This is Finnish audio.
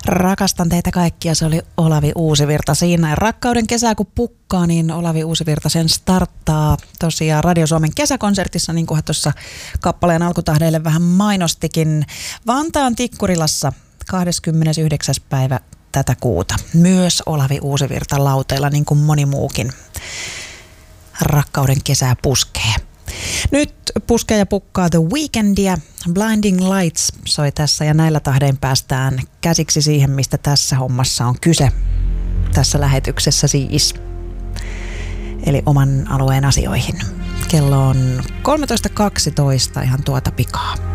Rakastan teitä kaikkia, se oli Olavi Uusivirta siinä. Rakkauden kesä kun pukkaa, niin Olavi Uusivirta sen starttaa tosiaan Radio Suomen kesäkonsertissa, niin kuin hän tuossa kappaleen alkutahdeille vähän mainostikin. Vantaan Tikkurilassa 29. päivä tätä kuuta. Myös Olavi Uusivirta lauteilla, niin kuin moni muukin. Rakkauden kesää puskee. Nyt puskee ja pukkaa The Weekendia. Blinding Lights soi tässä ja näillä tahdein päästään käsiksi siihen, mistä tässä hommassa on kyse. Tässä lähetyksessä siis. Eli oman alueen asioihin. Kello on 13.12 ihan tuota pikaa.